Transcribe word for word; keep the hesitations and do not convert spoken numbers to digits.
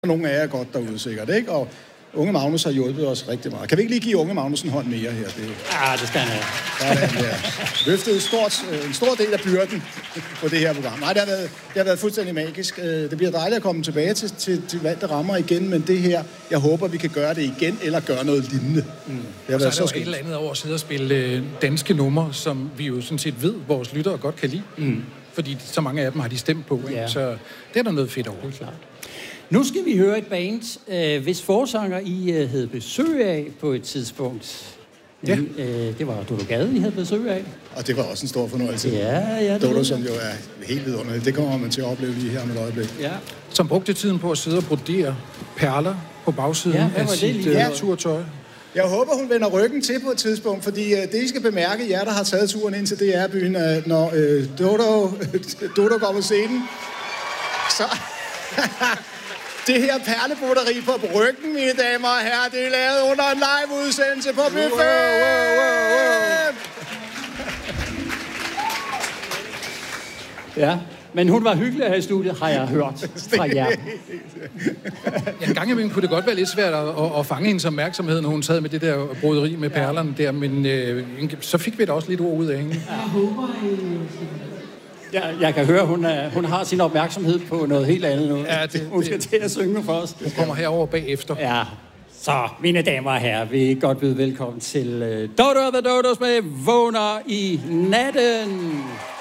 Nogle af jer er godt derude sikkert, ikke? Og Unge Magnus har hjulpet os rigtig meget. Kan vi ikke lige give Unge Magnus en hånd mere her? Det... Ja, det skal han have. Ja, det er løftet stort, en stor del af byrden på det her program. Nej, det har været, det har været fuldstændig magisk. Det bliver dejligt at komme tilbage til, til, til vante rammer igen, men det her, jeg håber, vi kan gøre det igen, eller gøre noget lignende. Mm. Det har og været så er så der jo et eller andet over at sidde og spille danske numre, som vi jo sådan set ved, vores lyttere godt kan lide. Mm. Fordi så mange af dem har de stemt på, ikke? Ja. Så det er der noget fedt over. Det er klart. Nu skal vi høre et band, øh, hvis forsanger I øh, havde besøg af på et tidspunkt. Ja. Øh, det var Dodo Gade, I havde besøg af. Og det var også en stor fornøjelse. Ja, ja. Det Dodo, som jo er helt vidunderligt. Det kommer man til at opleve lige her med et øjeblik. Ja. Som brugte tiden på at sidde og brodere perler på bagsiden ja, af sit uh, turtøj. Jeg håber, hun vender ryggen til på et tidspunkt, fordi uh, det, I skal bemærke, jer, der har taget turen ind til D R-byen, uh, når uh, Dodo, Dodo går på scenen, så... Det her perlebroderi på ryggen, mine damer og herrer, det er lavet under en live-udsendelse på Buffet! Wow, wow, wow, ja, men hun var hyggelig her i studiet, har jeg hørt fra jer. Ja, en gang imellem kunne det godt være lidt svært at, at, at fange hendes opmærksomhed, når hun sad med det der broderi med perlerne der, men øh, så fik vi da også lidt ord ud af hende. Jeg håber, Ja, jeg kan høre, hun, er, hun har sin opmærksomhed på noget helt andet nu. Ja, det, hun skal det, til at synge for os. Hun kommer herover bagefter. Ja, så mine damer og herrer, vi er godt byde velkommen til uh, Dodo og The Dodos med Vågner i natten.